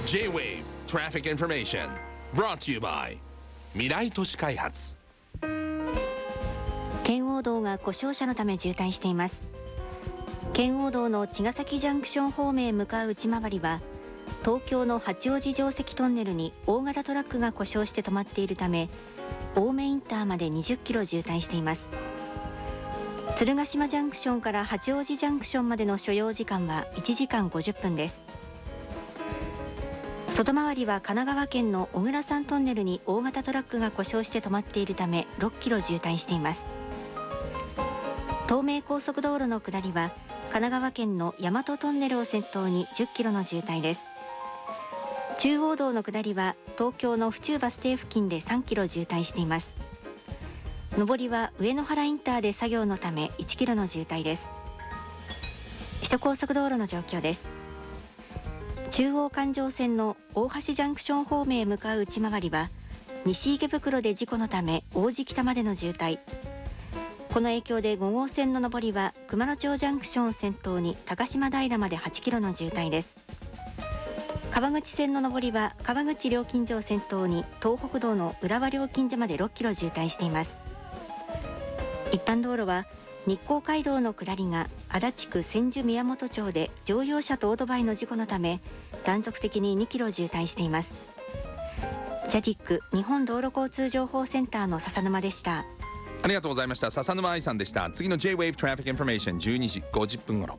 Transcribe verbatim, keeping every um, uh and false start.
J-Wave Traffic Information brought to you by 未来都市開発。 圏央道が故障車のため渋滞しています。圏央道の茅ヶ崎ジャンクション方面へ向かう内回りは東京の八王子城跡トンネルに大型トラックが故障して止まっているため青梅インターまでにじゅっキロ渋滞しています。鶴ヶ島ジャンクションから八王子ジャンクションまでの所要時間はいちじかんごじゅっぷんです。外回りは神奈川県の小倉山トンネルに大型トラックが故障して止まっているためろっキロ渋滞しています。東名高速道路の下りは神奈川県の大和トンネルを先頭にじゅっキロの渋滞です。中央道の下りは東京の府中バス停付近でさんキロ渋滞しています。上りは上野原インターで作業のためいちキロの渋滞です。首都高速道路の状況です。中央環状線の大橋ジャンクション方面へ向かう内回りは西池袋で事故のため王子北までの渋滞。この影響でご号線の上りは熊野町ジャンクションを先頭に高島平まではちキロの渋滞です。川口線の上りは川口料金所を先頭に東北道の浦和料金所までろっキロ渋滞しています。一般道路は日光街道の下りが足立区千住宮本町で乗用車とオートバイの事故のため断続的ににキロ渋滞しています。ジャティック日本道路交通情報センターの笹沼でした。 ありがとうございました。笹沼愛さんでした。次の J-Wave Traffic Information じゅうにじごじゅっぷん頃。